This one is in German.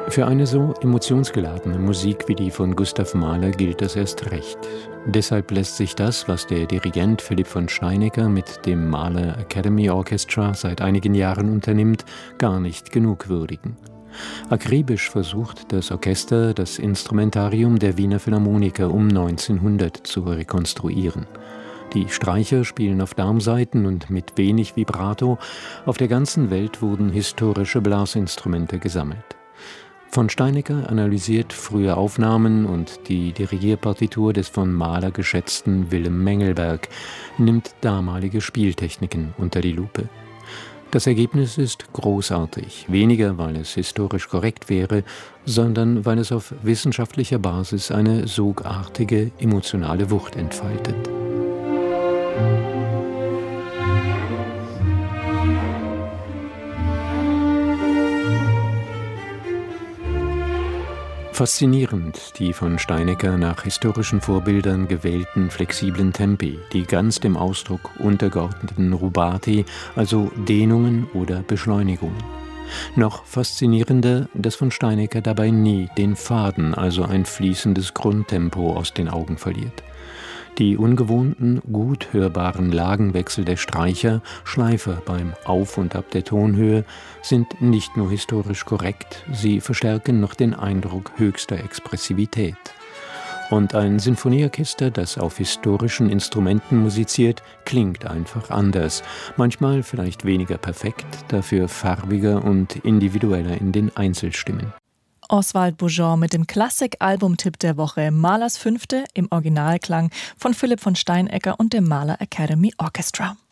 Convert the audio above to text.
Für eine so emotionsgeladene Musik wie die von Gustav Mahler gilt das erst recht. Deshalb lässt sich das, was der Dirigent Philipp von Steinecker mit dem Mahler Academy Orchestra seit einigen Jahren unternimmt, gar nicht genug würdigen. Akribisch versucht das Orchester, das Instrumentarium der Wiener Philharmoniker um 1900 zu rekonstruieren. Die Streicher spielen auf Darmsaiten und mit wenig Vibrato. Auf der ganzen Welt wurden historische Blasinstrumente gesammelt. Von Steinecker analysiert frühe Aufnahmen und die Dirigierpartitur des von Mahler geschätzten Willem Mengelberg, nimmt damalige Spieltechniken unter die Lupe. Das Ergebnis ist großartig, weniger weil es historisch korrekt wäre, sondern weil es auf wissenschaftlicher Basis eine sogartige emotionale Wucht entfaltet. Faszinierend die von Steinecker nach historischen Vorbildern gewählten flexiblen Tempi, die ganz dem Ausdruck untergeordneten Rubati, also Dehnungen oder Beschleunigungen. Noch faszinierender, dass von Steinecker dabei nie den Faden, also ein fließendes Grundtempo, aus den Augen verliert. Die ungewohnten, gut hörbaren Lagenwechsel der Streicher, Schleifer beim Auf und Ab der Tonhöhe, sind nicht nur historisch korrekt, sie verstärken noch den Eindruck höchster Expressivität. Und ein Sinfonieorchester, das auf historischen Instrumenten musiziert, klingt einfach anders, manchmal vielleicht weniger perfekt, dafür farbiger und individueller in den Einzelstimmen. Oswald Boujon mit dem Klassik-Albumtipp der Woche Mahlers 5. im Originalklang von Philipp von Steinecker und dem Mahler Academy Orchestra.